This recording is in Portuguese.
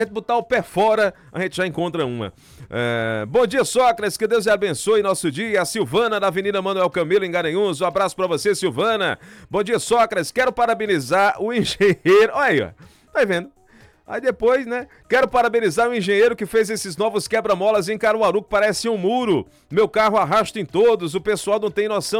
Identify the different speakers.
Speaker 1: gente botar o pé fora, a gente já encontra uma. Bom dia, Sócrates, que Deus abençoe nosso dia. A Silvana, da Avenida Manuel Camilo, em Garanhuns. Um abraço pra você, Silvana. Bom dia, Sócrates, quero parabenizar o engenheiro. Olha aí, ó. Tá vendo? Aí depois, né? Quero parabenizar o engenheiro que fez esses novos quebra-molas em Caruaru, que parece um muro. Meu carro arrasta em todos, o pessoal não tem noção